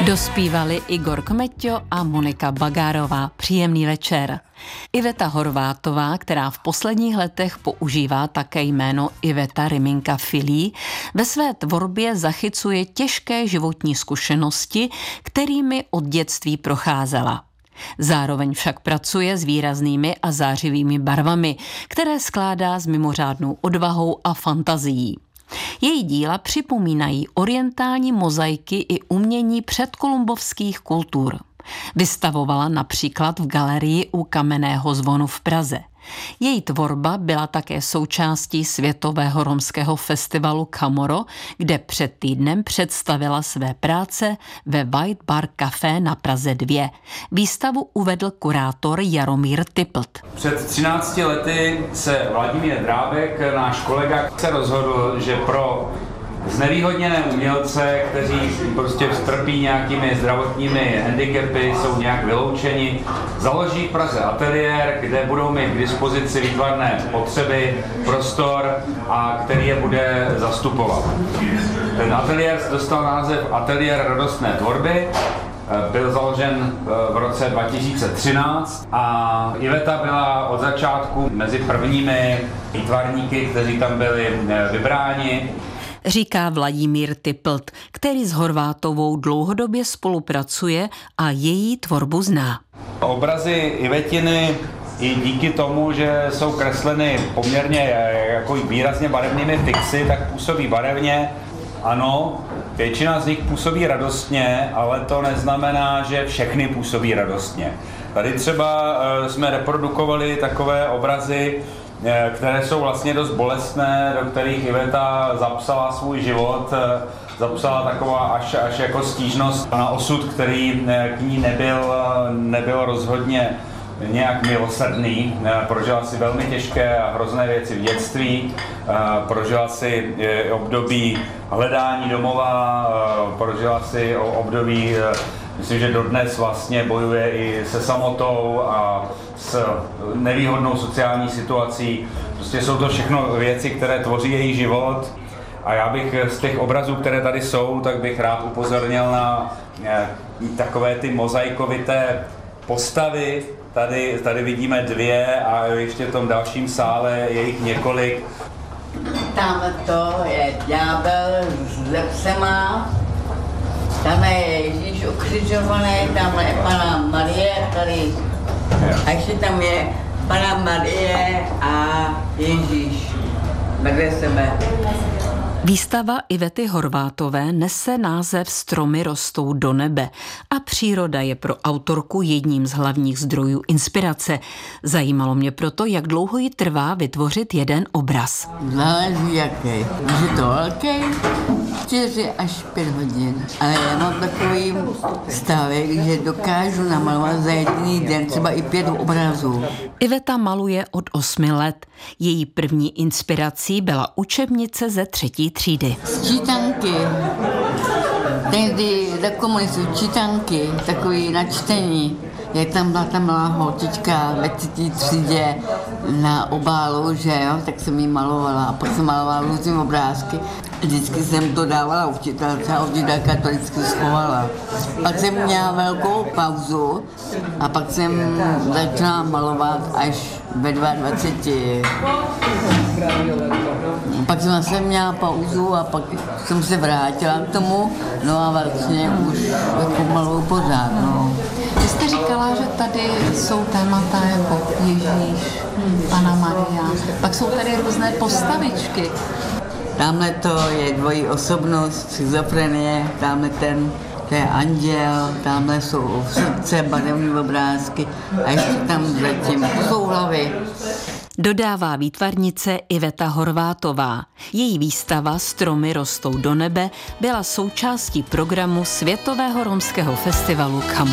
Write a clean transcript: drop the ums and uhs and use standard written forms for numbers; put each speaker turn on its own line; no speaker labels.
Dospívali Igor Kmeťo a Monika Bagárová. Příjemný večer. Iveta Horvátová, která v posledních letech používá také jméno Iveta Riminka Filí, ve své tvorbě zachycuje těžké životní zkušenosti, kterými od dětství procházela. Zároveň však pracuje s výraznými a zářivými barvami, které skládá s mimořádnou odvahou a fantazií. Její díla připomínají orientální mozaiky i umění předkolumbovských kultur. Vystavovala například v galerii u Kamenného zvonu v Praze. Její tvorba byla také součástí Světového romského festivalu Camoro, kde před týdnem představila své práce ve White Bar Café na Praze 2. Výstavu uvedl kurátor Jaromír Typlt.
Před 13 lety se Vladimír Drábek, náš kolega, se rozhodl, že pro znevýhodněné umělce, kteří prostě trpí nějakými zdravotními handicapy, jsou nějak vyloučeni, založí v Praze ateliér, kde budou mít k dispozici výtvarné potřeby, prostor a který je bude zastupovat. Ten ateliér dostal název Ateliér radostné tvorby, byl založen v roce 2013 a Iveta byla od začátku mezi prvními výtvarníky, kteří tam byli vybráni.
Říká Vladimír Typlt, který s Horvátovou dlouhodobě spolupracuje a její tvorbu zná.
Obrazy Ivetiny i díky tomu, že jsou kresleny poměrně jako výrazně barevnými fixy, tak působí barevně. Ano, většina z nich působí radostně, ale to neznamená, že všechny působí radostně. Tady třeba jsme reprodukovali takové obrazy, které jsou vlastně dost bolestné, do kterých Iveta zapsala svůj život, zapsala taková až jako stížnost na osud, který k ní nebyl rozhodně nějak milosrdný. Prožila si velmi těžké a hrozné věci v dětství, prožila si období hledání domova, prožila si období, myslím, že dodnes vlastně bojuje i se samotou a s nevýhodnou sociální situací. Prostě jsou to všechno věci, které tvoří její život. A já bych z těch obrazů, které tady jsou, tak bych rád upozornil na takové ty mozaikovité postavy. Tady vidíme dvě a ještě v tom dalším sále je jich několik.
Tam to je ďábel s lepsema, tam je Ježíš ukřižovaný, tam je Panna Marie tady. A ještě tam je Panna Marie a Ježíš vedle sebe.
Výstava Ivety Horvátové nese název Stromy rostou do nebe a příroda je pro autorku jedním z hlavních zdrojů inspirace. Zajímalo mě proto, jak dlouho jí trvá vytvořit jeden obraz.
Záleží jaký. Je to velký, 4 až 5 hodin. Ale já mám takový stavek, že dokážu namalovat za jediný den třeba i 5 obrazů.
Iveta maluje od 8 let. Její první inspirací byla učebnice ze 3. třídy.
Čítanky. Tehdy za komunistů čítanky, takový na čtení. Jak tam byla ta malá holčička ve 3. třídě na obálu, že jo, tak jsem jí malovala a pak jsem malovala různý obrázky. Vždycky jsem to dávala učitelce a učitelka to vždycky schovala. Pak jsem měla velkou pauzu a pak jsem začala malovat až ve 22. Pak jsem zase měla pauzu a pak jsem se vrátila k tomu, no a vlastně už jako maluju pořád, no.
Vy jste říkala, že tady jsou témata jako Ježíš, Panna Maria, pak jsou tady různé postavičky.
Tamhle to je dvojí osobnost, schizofrenie, tamhle to je anděl, tamhle jsou srdce, barevné obrázky a ještě tam zatím to jsou hlavy.
Dodává výtvarnice Iveta Horvátová. Její výstava Stromy rostou do nebe byla součástí programu Světového romského festivalu Camoro.